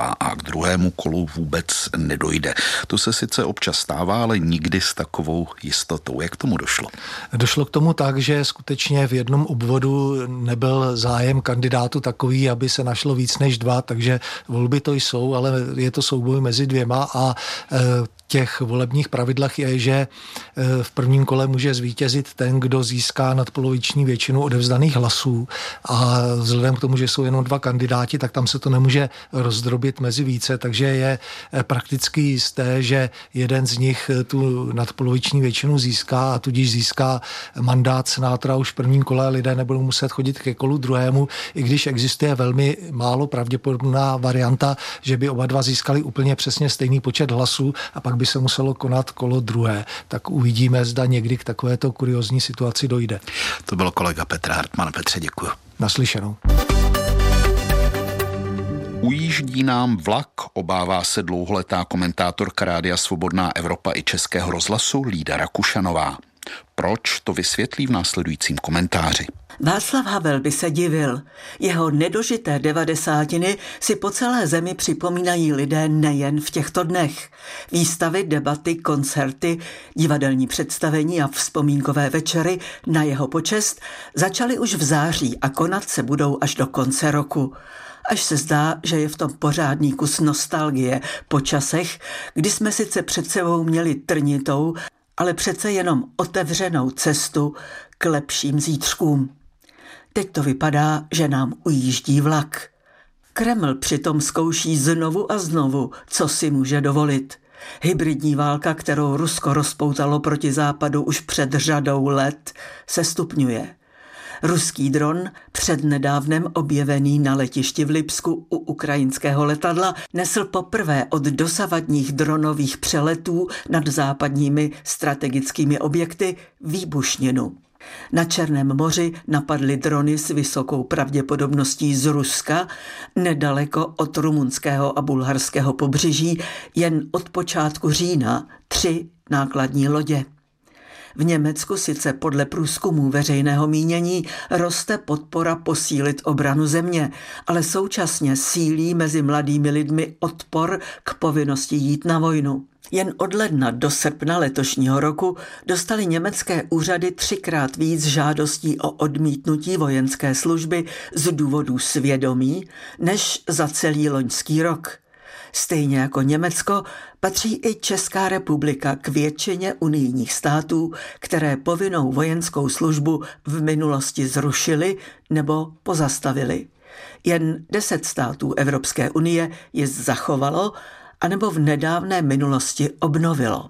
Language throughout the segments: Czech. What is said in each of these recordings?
Rakušanová a k druhému kolu vůbec nedojde. To se sice občas stává, ale nikdy s takovou jistotou. Jak k tomu došlo? Došlo k tomu tak, že skutečně v jednom obvodu nebyl zájem kandidátu takový, aby se našlo víc než 2, takže volby to jsou, ale je to souboj mezi 2 a těch volebních pravidlech je, že v prvním kole může zvítězit ten, kdo získá nadpoloviční většinu odevzdaných hlasů, a vzhledem k tomu, že jsou jenom 2 kandidáti, tak tam se to nemůže rozdrobit mezi více, takže je prakticky jisté, že jeden z nich tu nadpoloviční většinu získá a tudíž získá mandát senátora už v prvním kole. Lidé nebudou muset chodit ke kolu druhému, i když existuje velmi málo pravděpodobná varianta, že by oba 2 získali úplně přesně stejný počet hlasů a pak by se muselo konat kolo druhé. Tak uvidíme, zda někdy k takovéto kuriózní situaci dojde. To byl kolega Petr Hartman. Petře, děkuji. Naslyšenou. Ujíždí nám vlak, obává se dlouholetá komentátorka Rádia Svobodná Evropa i Českého rozhlasu Lída Rakušanová. Proč, to vysvětlí v následujícím komentáři. Václav Havel by se divil. Jeho nedožité 90 si po celé zemi připomínají lidé nejen v těchto dnech. Výstavy, debaty, koncerty, divadelní představení a vzpomínkové večery na jeho počest začaly už v září a konat se budou až do konce roku. Až se zdá, že je v tom pořádný kus nostalgie po časech, kdy jsme sice před sebou měli trnitou, ale přece jenom otevřenou cestu k lepším zítřkům. Teď to vypadá, že nám ujíždí vlak. Kreml přitom zkouší znovu a znovu, co si může dovolit. Hybridní válka, kterou Rusko rozpoutalo proti západu už před řadou let, se stupňuje. Ruský dron, přednedávnem objevený na letišti v Lipsku u ukrajinského letadla, nesl poprvé od dosavadních dronových přeletů nad západními strategickými objekty výbušninu. Na Černém moři napadly drony s vysokou pravděpodobností z Ruska, nedaleko od rumunského a bulharského pobřeží, jen od počátku října 3 nákladní lodě. V Německu sice podle průzkumů veřejného mínění roste podpora posílit obranu země, ale současně sílí mezi mladými lidmi odpor k povinnosti jít na vojnu. Jen od ledna do srpna letošního roku dostali německé úřady 3krát víc žádostí o odmítnutí vojenské služby z důvodů svědomí než za celý loňský rok. Stejně jako Německo patří i Česká republika k většině unijních států, které povinnou vojenskou službu v minulosti zrušily nebo pozastavily. Jen 10 států Evropské unie je zachovalo anebo v nedávné minulosti obnovilo.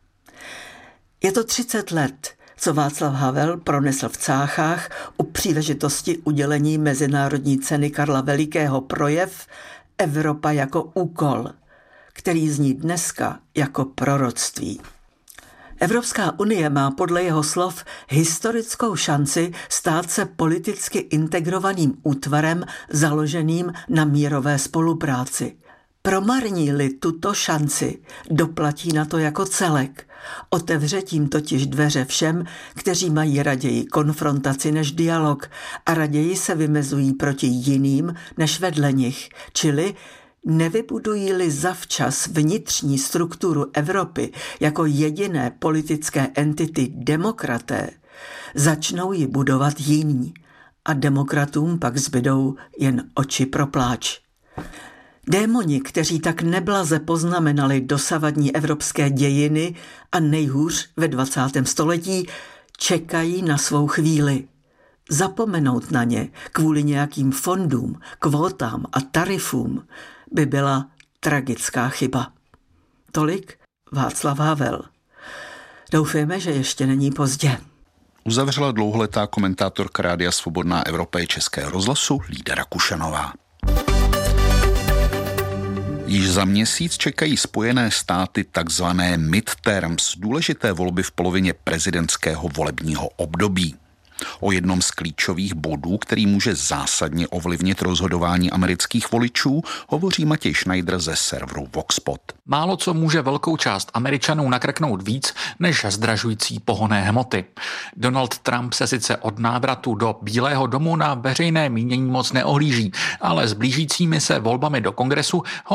Je to 30 let, co Václav Havel pronesl v Cáchách u příležitosti udělení mezinárodní ceny Karla Velikého projev Evropa jako úkol, který zní dneska jako proroctví. Evropská unie má podle jeho slov historickou šanci stát se politicky integrovaným útvarem založeným na mírové spolupráci. Promarní-li tuto šanci, doplatí na to jako celek. Otevře tím totiž dveře všem, kteří mají raději konfrontaci než dialog a raději se vymezují proti jiným než vedle nich, čili nevybudují-li zavčas vnitřní strukturu Evropy jako jediné politické entity demokraté, začnou ji budovat jiní a demokratům pak zbydou jen oči pro pláč. Démoni, kteří tak neblaze poznamenali dosavadní evropské dějiny a nejhůř ve 20. století, čekají na svou chvíli. Zapomenout na ně kvůli nějakým fondům, kvótám a tarifům by byla tragická chyba. Tolik Václav Havel. Doufejme, že ještě není pozdě. Uzavřela dlouholetá komentátorka Rádia Svobodná Evropa i Českého rozhlasu Lída Rakušanová. Již za měsíc čekají Spojené státy takzvané midterms, důležité volby v polovině prezidentského volebního období. O jednom z klíčových bodů, který může zásadně ovlivnit rozhodování amerických voličů, hovoří Matěj Schneider ze serveru Voxpot. Málo co může velkou část Američanů nakrknout víc než zdražující pohonné hmoty. Donald Trump se sice od návratu do Bílého domu na veřejné mínění moc neohlíží, ale s blížícími se volbami do kongresu ho